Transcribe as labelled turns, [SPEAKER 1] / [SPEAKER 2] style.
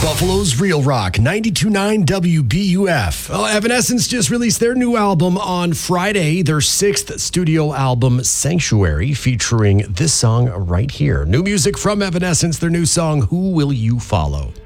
[SPEAKER 1] Buffalo's Real Rock 92.9 WBUF. Well, Evanescence just released their new album on Friday, their 6th studio album, Sanctuary, featuring this song right here. New music from Evanescence, their new song, Who Will You Follow?